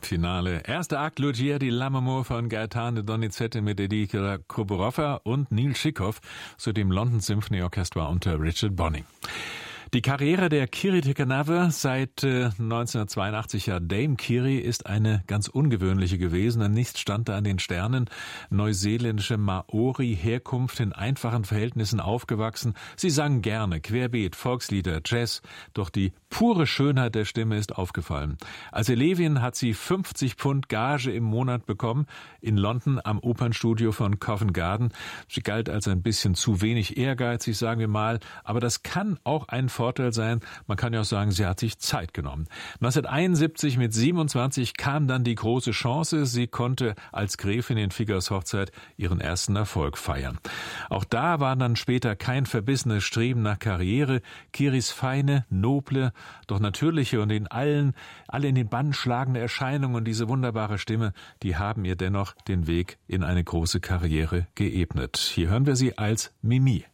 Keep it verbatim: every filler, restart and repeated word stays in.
Finale. Erster Akt Lucia di Lammermoor von Gaetano Donizetti mit Edith Kuborova und Neil Schikow zu dem London Symphony Orchestra unter Richard Bonning. Die Karriere der Kiri Te Kanawe seit äh, neunzehnhundertzweiundachtzig, ja Dame Kiri, ist eine ganz ungewöhnliche gewesen, denn nichts stand da an den Sternen. Neuseeländische Maori-Herkunft, in einfachen Verhältnissen aufgewachsen. Sie sang gerne Querbeet, Volkslieder, Jazz, doch die pure Schönheit der Stimme ist aufgefallen. Als Elevin hat sie fünfzig Pfund Gage im Monat bekommen, in London am Opernstudio von Covent Garden. Sie galt als ein bisschen zu wenig ehrgeizig, sagen wir mal, aber das kann auch ein Vorteil sein. Man kann ja auch sagen, sie hat sich Zeit genommen. neunzehnhunderteinundsiebzig mit siebenundzwanzig kam dann die große Chance. Sie konnte als Gräfin in Figgers Hochzeit ihren ersten Erfolg feiern. Auch da war dann später kein verbissenes Streben nach Karriere. Kiris feine, noble, doch natürliche und in allen, alle in den Bann schlagende Erscheinung und diese wunderbare Stimme, die haben ihr dennoch den Weg in eine große Karriere geebnet. Hier hören wir sie als Mimi.